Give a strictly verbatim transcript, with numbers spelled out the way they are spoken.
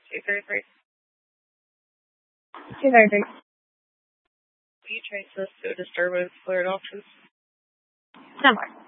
two thirty-three. two thirty-three. Will you trace this to a disturbance cleared options? ten more.